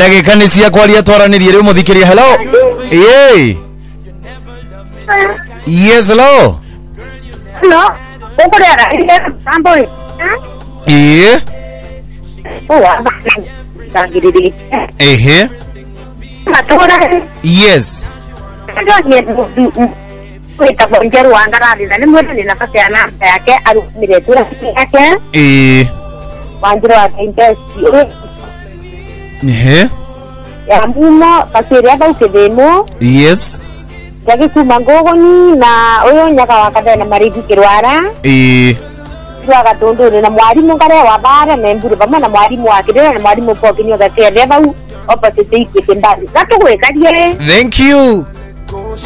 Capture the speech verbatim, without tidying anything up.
ndagika ni cia kwaria twaranirie riu muthikiria. Hello. Hey. Yes, hello. Hello. Ukurera ile sambo. Eh. Oh, ngiriri. Ehe. Matora. Yes. Ndio Wita bonjeru wangarali na nimwele ni nafasi ya namba yake alumire tura yake. Eh. Wanjiro wa investi. Ehe. Ya mbumo kasiri hapa ukidemo. Yes. Yaki kumangogoni na uyo nyaka wakada na maridi kirwara. Eh. Kwa katondo na mwalimu kare wa bara na mburu pamoja na mwalimu wake na mwalimu kwa kinyo gatia leba opposite ikitembali. Nato wekaje. Thank you.